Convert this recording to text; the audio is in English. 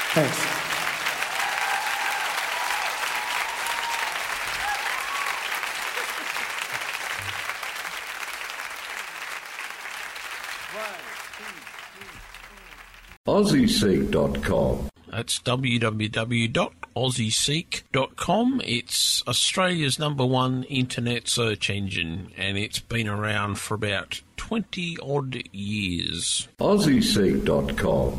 Thanks. AussieSeek.com. That's www.aussieseek.com. It's Australia's #1 internet search engine, and it's been around for about 20-odd years. AussieSeek.com.